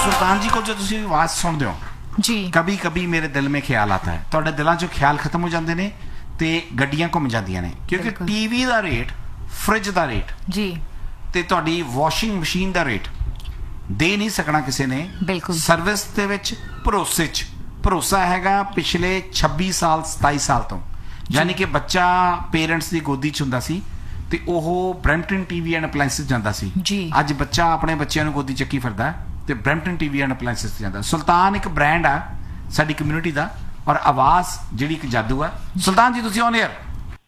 सुल्तान जी को जो तुसी आवाज़ सुनते हो जी कभी कभी मेरे दिल में ख्याल आता है ਤੁਹਾਡੇ ਦਿਲਾਂ 'ਚੋਂ ਖਿਆਲ ਖਤਮ ਹੋ ਜਾਂਦੇ ਨੇ ਤੇ ਗੱਡੀਆਂ ਘੁੰਮ ਜਾਂਦੀਆਂ ਨੇ ਕਿਉਂਕਿ ਬਿਲਕੁਲ। ਟੀਵੀ ਦਾ ਰੇਟ ਫ੍ਰਿਜ ਦਾ ਰੇਟ जी ਤੇ ਤੁਹਾਡੀ ਵਾਸ਼ਿੰਗ ਮਸ਼ੀਨ ਦਾ ਰੇਟ ਦੇ ਨਹੀਂ ਸਕਣਾ ਕਿਸੇ ਨੇ ਬਿਲਕੁਲ। ਸਰਵਿਸ ਦੇ ਵਿੱਚ ਭਰੋਸੇ 'ਚ ਭਰੋਸਾ ਹੈਗਾ ਪਿਛਲੇ 26 ਸਾਲ 27 ਸਾਲ ਤੋਂ ਯਾਨੀ ਕਿ ਬੱਚਾ ਪੇਰੈਂਟਸ ਦੀ ਗੋਦੀ 'ਚ ਹੁੰਦਾ ਸੀ ਤੇ ਉਹ ਬ੍ਰੈਂਪਟਨ ਟੀਵੀ ਐਂਡ ਅਪਲਾਈਐਂਸਿਸ ਜਾਂਦਾ ਸੀ ਜੀ। ਅੱਜ ਬੱਚਾ ਆਪਣੇ ਬੱਚਿਆਂ ਨੂੰ ਗੋਦੀ ਚੱਕੀ ਫਿਰਦਾ ਹੈ ਤੇ ਬ੍ਰੈਂਪਟਨ ਟੀਵੀ ਐਂਡ ਅਪਲਾਈਐਂਸਿਸ ਤੇ ਜਾਂਦਾ ਸੁਲਤਾਨ ਇੱਕ ਬ੍ਰਾਂਡ ਆ ਸਾਡੀ ਕਮਿਊਨਿਟੀ ਦਾ ਔਰ ਆਵਾਜ਼ ਜਿਹੜੀ ਇੱਕ ਜਾਦੂ ਹੈ ਸੁਲਤਾਨ ਜੀ ਤੁਸੀਂ on air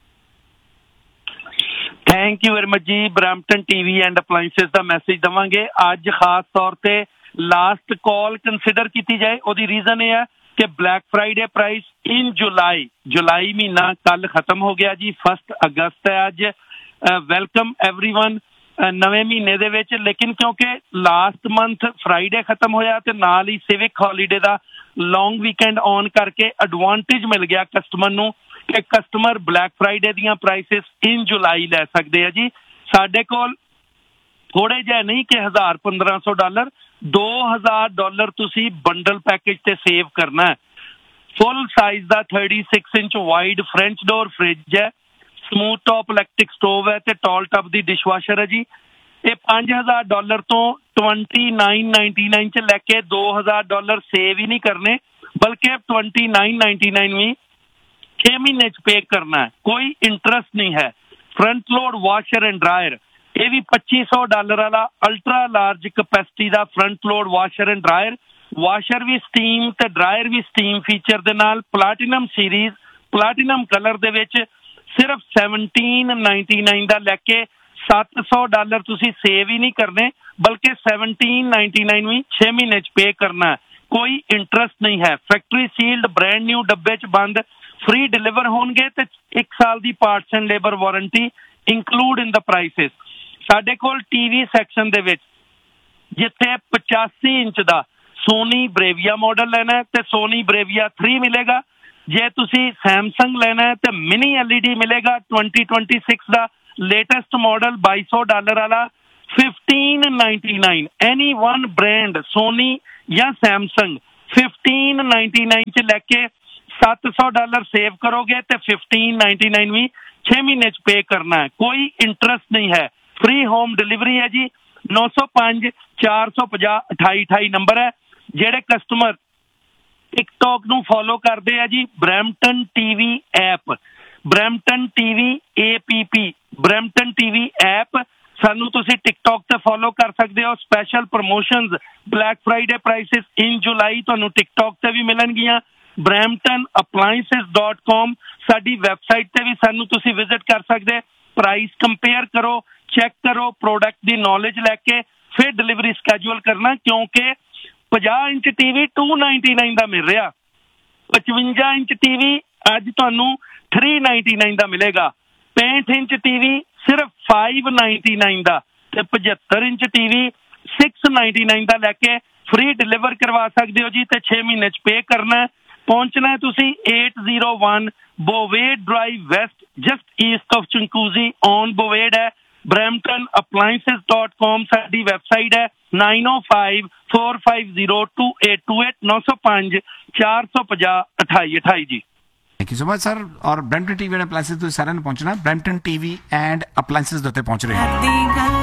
thank you very much ਜੀ Brampton TV and ਅਪਲਾਈਐਂਸਿਸ the message ਦਵਾਂਗੇ ਅੱਜ ਖਾਸ ਤੌਰ ਤੇ ਲਾਸਟ ਕਾਲ ਕੰਸੀਡਰ ਕੀਤੀ ਜਾਏ ਉਹਦੀ ਰੀਜ਼ਨ ਇਹ ਹੈ ਕਿ ਬਲੈਕ ਫਰਾਈਡੇ ਪ੍ਰਾਈਸ ਇਨ ਜੁਲਾਈ ਮਹੀਨਾ ਕੱਲ ਖਤਮ ਹੋ ਗਿਆ ਜੀ 1 ਅਗਸਤ ਹੈ ਅੱਜ ਵੈਲਕਮ एवरीवन ਨਵੇਂ ਮਹੀਨੇ ਦੇ ਵਿੱਚ ਲੇਕਿਨ ਕਿਉਂਕਿ ਲਾਸਟ ਮੰਥ ਫਰਾਈਡੇ ਖਤਮ ਹੋਇਆ ਤੇ ਨਾਲ ਹੀ civic holiday the long weekend on ਕਰਕੇ ਐਡਵਾਂਟੇਜ ਮਿਲ ਗਿਆ ਕਸਟਮਰ ਨੂੰ ਕਿ ਕਸਟਮਰ ਬਲੈਕ ਫਰਾਈਡੇ ਦੀਆਂ ਪ੍ਰਾਈਸਿਸ ਇਨ ਜੁਲਾਈ ਲੈ ਸਕਦੇ ਆ ਜੀ ਸਾਡੇ ਕੋਲ ਥੋੜੇ ਜਿਹੇ ਨਹੀਂ ਕਿ $1,000-1500 $2,000 ਤੁਸੀਂ ਬੰਡਲ ਪੈਕੇਜ ਤੇ ਸੇਵ ਕਰਨਾ ਹੈ ਫੁੱਲ ਸਾਈਜ਼ ਦਾ 36 inch wide French door fridge ਹੈ ਸਮੂਥ ਟੌਪ ਇਲੈਕਟ੍ਰਿਕ ਸਟੋਵ ਹੈ ਤੇ ਟਾਲ ਟੱਬ ਦੀ ਡਿਸ਼ਵਾਸ਼ਰ ਹੈ ਜੀ ਇਹ $5,000 ਤੋਂ $29.99 ਚ ਲੈ ਕੇ $2,000 ਸੇਵ ਹੀ ਨਹੀਂ ਕਰਨੇ ਬਲਕਿ $29.99 ਵੀ 6 ਮਹੀਨੇ ਚ ਪੇ ਕਰਨਾ ਹੈ ਕੋਈ ਇੰਟਰਸਟ ਨਹੀਂ ਹੈ front load washer and dryer ਇਹ ਵੀ $2,500 ਵਾਲਾ ultra large capacity the front load washer and dryer washer we steam ਤੇ ਡਰਾਇਰ ਵੀ ਸਟੀਮ ਫੀਚਰ ਦੇ ਨਾਲ ਪਲਾਟੀਨਮ ਸੀਰੀਜ਼ ਪਲਾਟੀਨਮ ਕਲਰ ਦੇ ਵਿੱਚ ਸਿਰਫ $17.99 ਦਾ ਲੈ ਕੇ $700 ਤੁਸੀਂ ਸੇਵ ਹੀ ਨਹੀਂ ਕਰਨੇ ਬਲਕਿ $17.99 ਵੀ 6 ਮਹੀਨੇ ਚ ਪੇ ਕਰਨਾ ਹੈ ਕੋਈ ਇੰਟਰਸਟ ਨਹੀਂ ਹੈ ਫੈਕਟਰੀ ਸੀਲਡ ਬ੍ਰਾਂਡ ਨਿਊ ਡੱਬੇ ਚ ਬੰਦ ਫ੍ਰੀ ਡਿਲੀਵਰ ਹੋਣਗੇ ਤੇ 1 ਸਾਲ ਦੀ parts and labour warranty include in the prices ਸਾਡੇ ਕੋਲ ਟੀਵੀ ਸੈਕਸ਼ਨ ਦੇ ਵਿੱਚ ਜਿੱਥੇ 85 ਇੰਚ ਦਾ ਸੋਨੀ ਬਰੇਵੀਆ ਮਾਡਲ ਲੈਣਾ ਤੇ ਸੋਨੀ ਬਰੇਵੀਆ 3 ਮਿਲੇਗਾ ਜੇ ਤੁਸੀਂ ਸੈਮਸੰਗ ਲੈਣਾ ਹੈ ਤੇ ਮਿਨੀ LED ਮਿਲੇਗਾ 2026 ਦਾ ਲੇਟੈਸਟ ਮਾਡਲ $2,200 ਵਾਲਾ $15.99 ਐਨੀ ਵਨ ਬ੍ਰਾਂਡ ਸੋਨੀ ਜਾਂ ਸੈਮਸੰਗ $15.99 ਚ ਲੈ ਕੇ $700 ਸੇਵ ਕਰੋਗੇ ਤੇ $15.99 ਵੀ 6 ਮਹੀਨੇ ਚ ਪੇ ਕਰਨਾ ਹੈ ਕੋਈ ਇੰਟਰਸਟ ਨਹੀਂ ਹੈ ਫ੍ਰੀ ਹੋਮ ਡਿਲੀਵਰੀ ਹੈ ਜੀ 905 450 2828 ਨੰਬਰ ਹੈ ਜਿਹੜੇ ਕਸਟਮਰ ਟਿਕਟੌਕ ਨੂੰ ਫੋਲੋ ਕਰਦੇ ਆ ਜੀ Brampton TV app Brampton TV APP Brampton TV app ਸਾਨੂੰ ਤੁਸੀਂ ਟਿਕਟੌਕ ਤੇ ਫੋਲੋ ਕਰ ਸਕਦੇ ਹੋ special promotions black Friday prices ਇਨ ਜੁਲਾਈ ਤੁਹਾਨੂੰ ਟਿਕਟੌਕ ਤੇ ਵੀ ਮਿਲਣਗੀਆਂ bramptonappliances.com ਸਾਡੀ ਵੈਬਸਾਈਟ ਤੇ ਵੀ ਸਾਨੂੰ ਤੁਸੀਂ ਵਿਜ਼ਿਟ ਕਰ ਸਕਦੇ ਪ੍ਰਾਈਸ ਕੰਪੇਅਰ ਕਰੋ ਚੈੱਕ ਕਰੋ ਪ੍ਰੋਡਕਟ ਦੀ ਨੌਲੇਜ ਲੈ ਕੇ ਫਿਰ ਡਿਲੀਵਰੀ ਸਕੈਜੂਅਲ ਕਰਨਾ ਕਿਉਂਕਿ 50 ਇੰਚ ਟੀਵੀ $299 ਦਾ ਮਿਲ ਰਿਹਾ 55 ਇੰਚ ਟੀਵੀ ਅੱਜ ਤੁਹਾਨੂੰ $399 ਦਾ ਮਿਲੇਗਾ 65 ਇੰਚ ਟੀਵੀ ਸਿਰਫ $599 ਦਾ ਤੇ 75 ਇੰਚ ਟੀਵੀ $699 ਦਾ ਲੈ ਕੇ ਫ੍ਰੀ ਡਿਲੀਵਰ ਕਰਵਾ ਸਕਦੇ ਹੋ ਜੀ ਤੇ 6 ਮਹੀਨੇ ਚ ਪੇ ਕਰਨਾ ਪਹੁੰਚਣਾ ਹੈ ਤੁਸੀਂ 801 ਬੋਵੇਡ drive West just East of ਚੰਕੂਜ਼ੀ on ਬੋਵੇਡ ਹੈ bramptonappliances.com ਸਾਡੀ ਵੈਬਸਾਈਟ ਹੈ 905 450 2828 905 450 2828 ਜੀ thank you so much sir ਔਰ ਬ੍ਰੈਂਪਟਨ ਟੀਵੀ ਐਂਡ ਅਪਲਾਈਐਂਸਿਸ ਤੁਸੀਂ ਸਾਰਿਆਂ ਨੂੰ ਪਹੁੰਚਣਾ ਬ੍ਰੈਂਪਟਨ ਟੀਵੀ ਐਂਡ ਅਪਲਾਈਐਂਸਿਸ ਦੇ ਉੱਤੇ ਪਹੁੰਚ ਰਹੇ ਹੋ